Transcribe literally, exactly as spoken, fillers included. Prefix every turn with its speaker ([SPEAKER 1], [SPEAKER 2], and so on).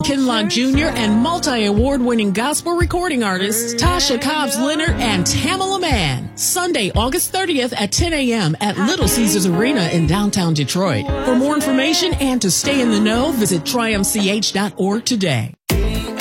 [SPEAKER 1] Kinlock Junior and multi-award winning gospel recording artists Tasha Cobbs Leonard and Tamala Mann. Sunday, August thirtieth at ten a.m. at Little Caesars Arena in downtown Detroit. For more information and to stay in the know, visit tri m c h dot org today.